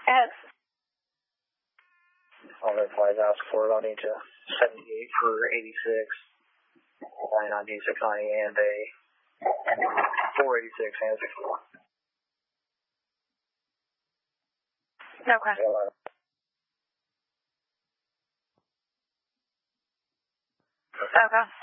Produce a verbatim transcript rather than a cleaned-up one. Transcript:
Ahead. All that flies out for it. I'll need to seventy-eight for eighty-six. Flying on D six ninety and a four eighty-six and sixty-one. Okay. Okay.